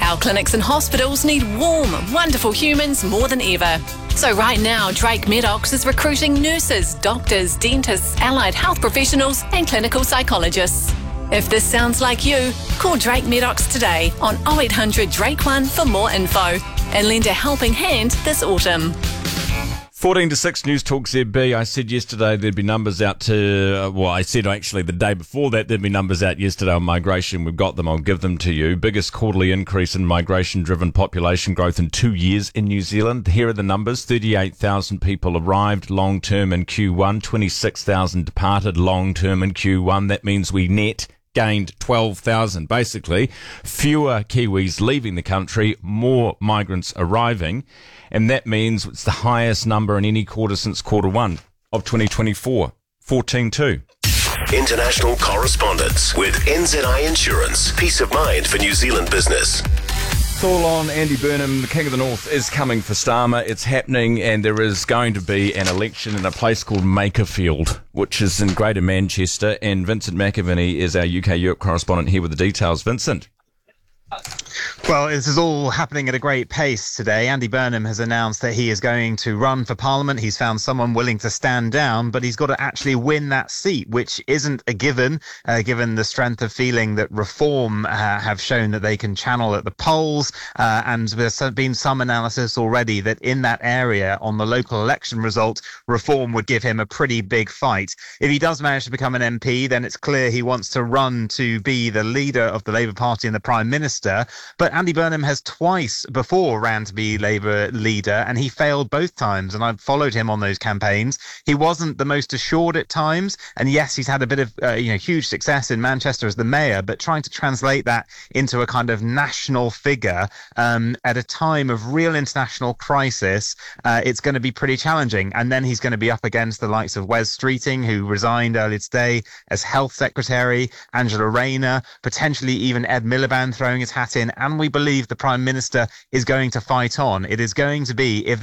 Our clinics and hospitals need warm, wonderful humans more than ever. So right now, Drake Medox is recruiting nurses, doctors, dentists, allied health professionals and clinical psychologists. If this sounds like you, call Drake Medox today on 0800 Drake 1 for more info and lend a helping hand this autumn. 14 to 6 News Talk ZB. I said yesterday there'd be numbers out I said actually the day before that there'd be numbers out yesterday on migration. We've got them. I'll give them to you. Biggest quarterly increase in migration-driven population growth in 2 years in New Zealand. Here are the numbers. 38,000 people arrived long-term in Q1. 26,000 departed long-term in Q1. That means we net gained 12,000. Basically, fewer Kiwis leaving the country, more migrants arriving, and that means it's the highest number in any quarter since quarter one of 2024, 14.2. International correspondence with NZI Insurance. Peace of mind for New Zealand business. It's all on. Andy Burnham, the King of the North, is coming for Starmer. It's happening, and there is going to be an election in a place called Makerfield, which is in Greater Manchester, and Vincent McAviney is our UK Europe correspondent here with the details. Vincent. Well, this is all happening at a great pace today. Andy Burnham has announced that he is going to run for Parliament. He's found someone willing to stand down, but he's got to actually win that seat, which isn't a given the strength of feeling that Reform have shown that they can channel at the polls. And there's been some analysis already that in that area on the local election result, Reform would give him a pretty big fight. If he does manage to become an MP, then it's clear he wants to run to be the leader of the Labour Party and the Prime Minister. But Andy Burnham has twice before ran to be Labour leader, and he failed both times. And I've followed him on those campaigns. He wasn't the most assured at times. And yes, he's had a bit of huge success in Manchester as the mayor, but trying to translate that into a kind of national figure at a time of real international crisis, it's going to be pretty challenging. And then he's going to be up against the likes of Wes Streeting, who resigned earlier today as health secretary, Angela Rayner, potentially even Ed Miliband throwing his hat in, and we believe the Prime Minister is going to fight on. It is going to be, if